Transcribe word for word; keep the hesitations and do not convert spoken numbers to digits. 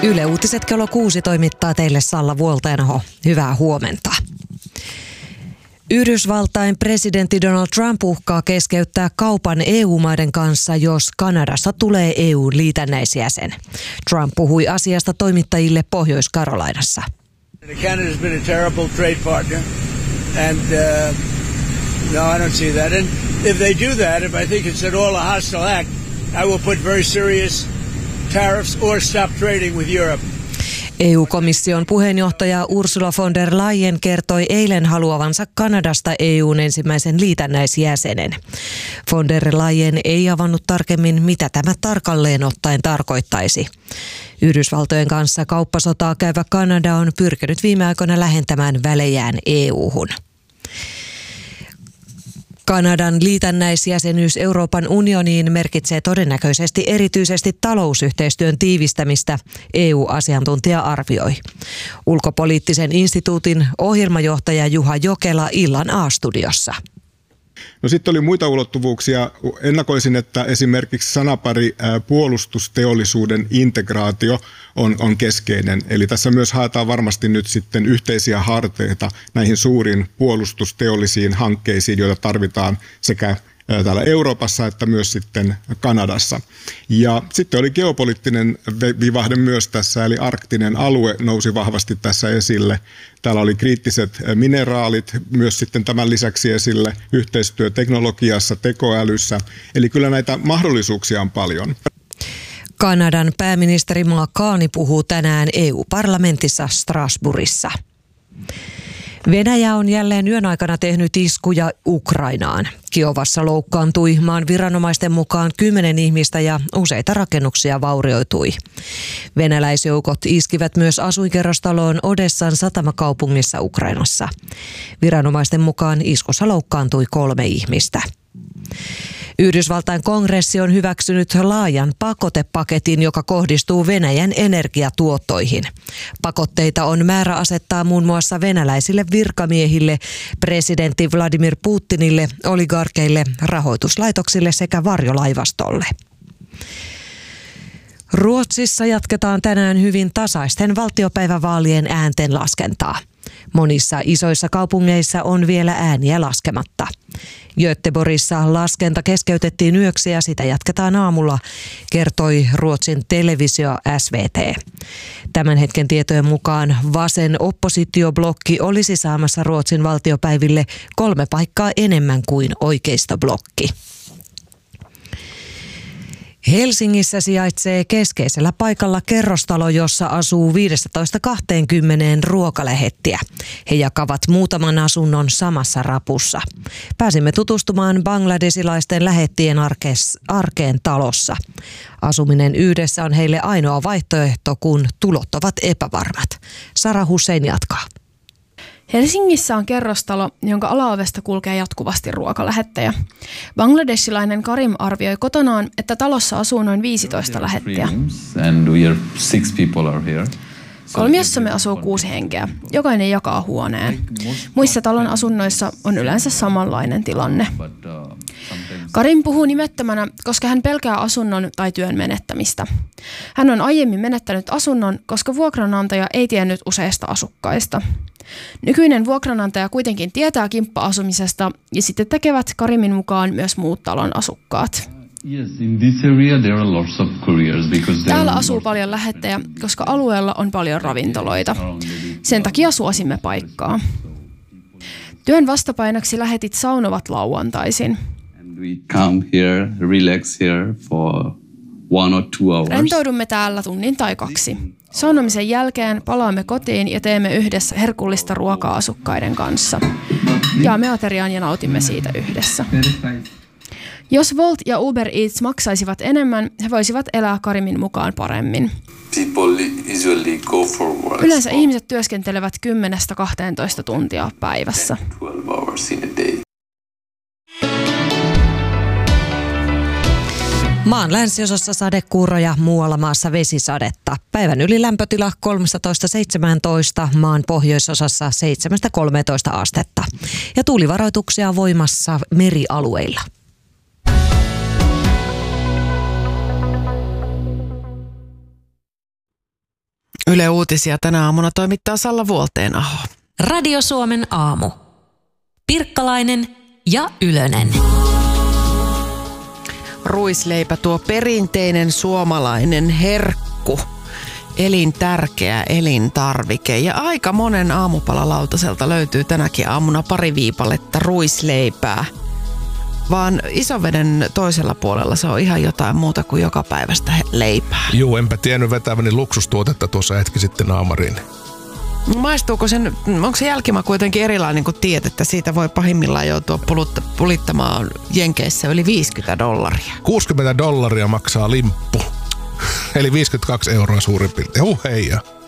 Yle Uutiset kello kuusi toimittaa teille Salla Vuolteenaho. Hyvää huomenta. Yhdysvaltain presidentti Donald Trump uhkaa keskeyttää kaupan E U-maiden kanssa, jos Kanadasta tulee E U-liitännäisjäsen. Trump puhui asiasta toimittajille Pohjois-Carolinassa. Canada's been a terrible trade partner, and uh, no, I don't see that. And if they do that, if I think it's at all a hostile act, I will put very serious tariffs or stop trading with Europe. E U-komission puheenjohtaja Ursula von der Leyen kertoi eilen haluavansa Kanadasta E U:n ensimmäisen liitännäisjäsenen. Von der Leyen ei avannut tarkemmin, mitä tämä tarkalleen ottaen tarkoittaisi. Yhdysvaltojen kanssa kauppasotaa käyvä Kanada on pyrkinyt viime aikoina lähentämään välejään E U:hun. Kanadan liitännäisjäsenyys Euroopan unioniin merkitsee todennäköisesti erityisesti talousyhteistyön tiivistämistä, E U-asiantuntija arvioi. Ulkopoliittisen instituutin ohjelmajohtaja Juha Jokela illan A-studiossa. No sitten oli muita ulottuvuuksia. Ennakoisin, että esimerkiksi sanapari puolustusteollisuuden integraatio on, on keskeinen. Eli tässä myös haetaan varmasti nyt sitten yhteisiä harteita näihin suuriin puolustusteollisiin hankkeisiin, joita tarvitaan sekä täällä Euroopassa että myös sitten Kanadassa. Ja sitten oli geopoliittinen vivahde myös tässä, eli arktinen alue nousi vahvasti tässä esille. Täällä oli kriittiset mineraalit myös sitten tämän lisäksi esille, yhteistyö teknologiassa, tekoälyssä. Eli kyllä näitä mahdollisuuksia on paljon. Kanadan pääministeri Mark Carney puhuu tänään E U-parlamentissa Strasbourgissa. Venäjä on jälleen yön aikana tehnyt iskuja Ukrainaan. Kiovassa loukkaantui maan viranomaisten mukaan kymmenen ihmistä ja useita rakennuksia vaurioitui. Venäläisjoukot iskivät myös asuinkerrostaloon Odessan satamakaupungissa Ukrainassa. Viranomaisten mukaan iskussa loukkaantui kolme ihmistä. Yhdysvaltain kongressi on hyväksynyt laajan pakotepaketin, joka kohdistuu Venäjän energiatuottoihin. Pakotteita on määrä asettaa muun muassa venäläisille virkamiehille, presidentti Vladimir Putinille, oligarkeille, rahoituslaitoksille sekä varjolaivastolle. Ruotsissa jatketaan tänään hyvin tasaisten valtiopäivävaalien äänten laskentaa. Monissa isoissa kaupungeissa on vielä ääniä laskematta. Göteborgissa laskenta keskeytettiin yöksi ja sitä jatketaan aamulla, kertoi Ruotsin televisio S V T. Tämän hetken tietojen mukaan vasen oppositioblokki olisi saamassa Ruotsin valtiopäiville kolme paikkaa enemmän kuin oikeistoblokki. Helsingissä sijaitsee keskeisellä paikalla kerrostalo, jossa asuu viisitoista kaksikymmentä ruokalähettiä. He jakavat muutaman asunnon samassa rapussa. Pääsimme tutustumaan bangladesilaisten lähettien arkes, arkeen talossa. Asuminen yhdessä on heille ainoa vaihtoehto, kun tulot ovat epävarmat. Sara Hussein jatkaa. Helsingissä on kerrostalo, jonka alaovesta kulkee jatkuvasti ruokalähettejä. Bangladesilainen Karim arvioi kotonaan, että talossa asuu noin viisitoista lähettiä. Kolmiossamme asuu kuusi henkeä. Jokainen jakaa huoneen. Muissa talon asunnoissa on yleensä samanlainen tilanne. Karim puhuu nimettömänä, koska hän pelkää asunnon tai työn menettämistä. Hän on aiemmin menettänyt asunnon, koska vuokranantaja ei tiennyt useista asukkaista. Nykyinen vuokranantaja kuitenkin tietää kimppa-asumisesta ja sitten tekevät Karimin mukaan myös muut talon asukkaat. Täällä asuu paljon lähettejä, koska alueella on paljon ravintoloita. Sen takia suosimme paikkaa. Työn vastapainoksi lähetit saunovat lauantaisin. Rentoudumme täällä tunnin tai kaksi. Saunomisen jälkeen palaamme kotiin ja teemme yhdessä herkullista ruokaa asukkaiden kanssa. Jaamme ateriaan ja nautimme siitä yhdessä. Jos Wolt ja Uber Eats maksaisivat enemmän, he voisivat elää Karimin mukaan paremmin. Yleensä ihmiset työskentelevät kymmenestä kahteentoista tuntia päivässä. Maan länsiosassa sadekuuroja, muualla maassa vesisadetta. Päivän ylilämpötila kolmetoista seitsemäntoista, maan pohjoisosassa seitsemästä kolmeentoista astetta. Ja tuulivaroituksia voimassa merialueilla. Yle Uutisia tänä aamuna toimittaa Salla Vuolteenaho. Radio Suomen aamu. Pirkkalainen ja Ylönen. Ruisleipä, tuo perinteinen suomalainen herkku. Elintärkeä elintarvike. Ja aika monen aamupalalautaselta löytyy tänäkin aamuna pari viipaletta ruisleipää. Vaan Isoveden toisella puolella se on ihan jotain muuta kuin jokapäiväistä leipää. Juu, enpä tiennyt vetäväni luksustuotetta tuossa hetki sitten naamariin. Maistuuko sen, onko se jälkimä kuitenkin erilainen kuin tiedät, että siitä voi pahimmillaan joutua pulittamaan Jenkeissä yli viisikymmentä dollaria? kuusikymmentä dollaria maksaa limppu. Eli viisikymmentäkaksi euroa suurin piirtein. Huh heija.